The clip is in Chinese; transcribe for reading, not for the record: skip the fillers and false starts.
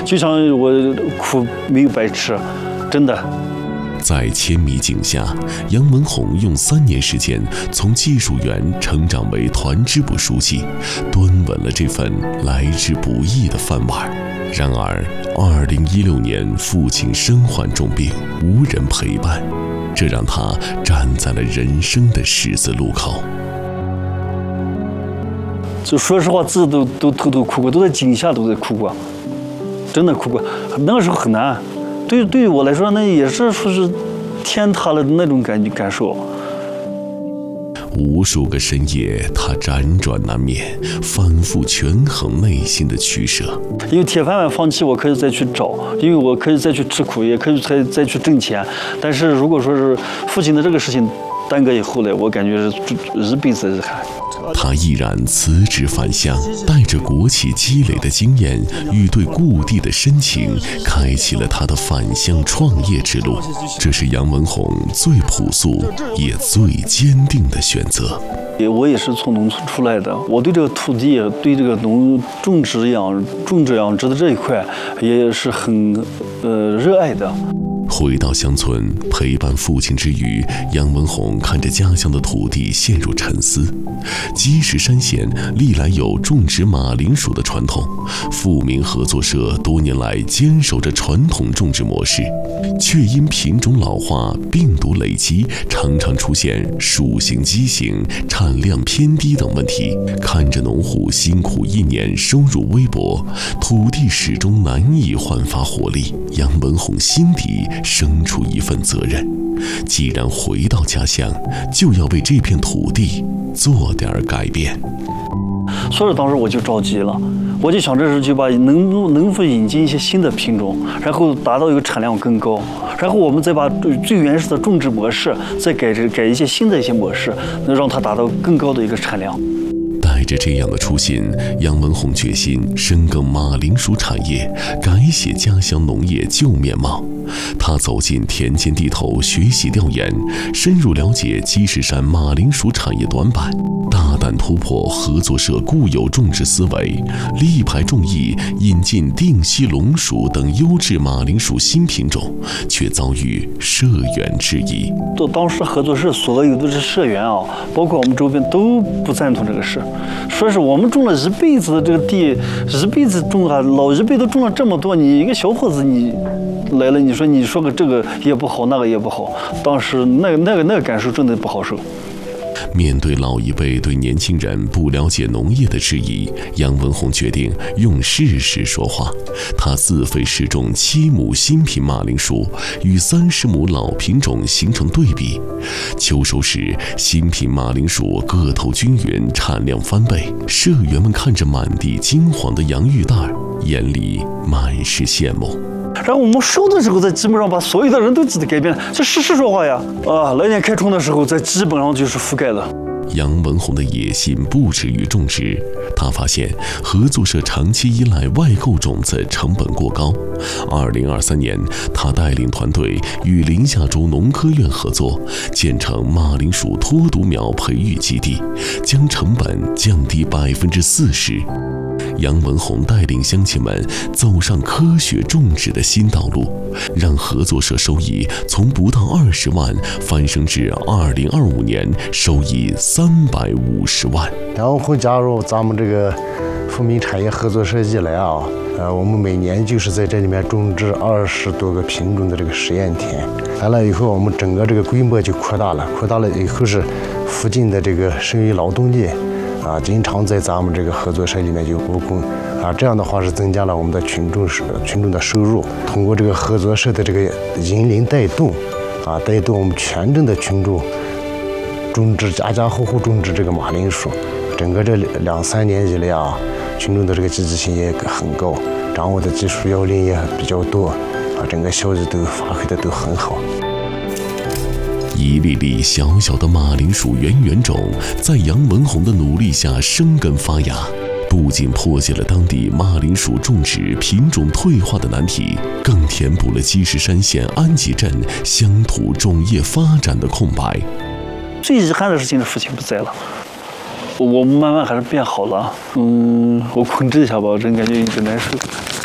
就像我苦没有白吃，真的。 在千米井下，杨文宏用3年时间从技术员成长为团支部书记，端稳了这份来之不易的饭碗。然而，2016年父亲身患重病，无人陪伴，这让他站在了人生的十字路口。 就说实话，自己都哭过，都在井下都在哭过，真的哭过。那个时候很难，对于我来说，那也是说是天塌了的那种感受。 无数个深夜，他辗转难眠，反复权衡内心的取舍。 因为铁饭碗放弃，我可以再去找，因为我可以再去吃苦，也可以再去挣钱。但是如果说是父亲的这个事情耽搁以后呢，我感觉是一辈子遗憾。 他毅然辞职返乡，带着国企积累的经验与对故地的深情，开启了他的返乡创业之路。这是杨文宏最朴素也最坚定的选择。 我也是从农村出来的，我对这个土地，对这个种植养殖的这一块也是很热爱的。 回到乡村陪伴父亲之余，杨文宏看着家乡的土地陷入沉思。积石山县历来有种植马铃薯的传统，富民合作社多年来坚守着传统种植模式，却因品种老化、病毒累积，常常出现属性畸形、产量偏低等问题。看着农户辛苦1年，收入微薄，土地始终难以焕发活力，杨文宏心底生出一份责任，既然回到家乡，就要为这片土地做点改变。 所以当时我就着急了，我就想这是就把能否引进一些新的品种，然后达到一个产量更高，然后我们再把最原始的种植模式再改一些新的一些模式，能让它达到更高的一个产量。 带着这样的初心，杨文宏决心深耕马铃薯产业，改写家乡农业旧面貌。他走进田间地头学习调研，深入了解积石山马铃薯产业短板，大胆突破合作社固有种植思维，力排众议引进定西龙属等优质马铃薯新品种，却遭遇社员质疑。 当时合作社所有的社员啊，包括我们周边都不赞同这个事，说是我们种了一辈子的这个地，一辈子种啊，老一辈都种了这么多，你一个小伙子你来了，你说个这个也不好，那个也不好，当时那个感受真的不好受。 面对老一辈对年轻人不了解农业的质疑，杨文宏决定用事实说话。他自费试种7亩新品马铃薯，与30亩老品种形成对比。秋收时，新品马铃薯个头均匀，产量翻倍。社员们看着满地金黄的洋芋袋，眼里满是羡慕。 然后我们收的时候，基本上把所有的人都记得改变了，这事实说话呀！来年开春的时候，基本上就是覆盖了。 杨文宏的野心不止于种植，他发现合作社长期依赖外购种子，成本过高。2023年，他带领团队与临夏州农科院合作，建成马铃薯脱毒苗培育基地，将成本降低40%。杨文宏带领乡亲们走上科学种植的新道路，让合作社收益从不到20万翻升至2025年收益350万。 杨文宏加入咱们这个富民产业合作社以来啊，我们每年就是在这里面种植20多个品种的这个实验田。完了以后，我们整个这个规模就扩大了以后是附近的这个剩余劳动力经常在咱们这个合作社里面就务工这样的话是增加了我们的群众的收入。通过这个合作社的这个引领带动带动我们全镇的群众家户户种植这个马铃薯。整个这2-3年以来群众的这个积极性也很高，掌握的技术要领也比较多整个效益都发挥的都很好。 一粒粒小小的马铃薯圆种，在杨文宏的努力下生根发芽，不仅破解了当地马铃薯种植品种退化的难题，更填补了积石山县安集镇乡土种业发展的空白。 最遗憾的事情是父亲不在了，我慢慢还是变好了。我控制一下吧，我真感觉有点难受。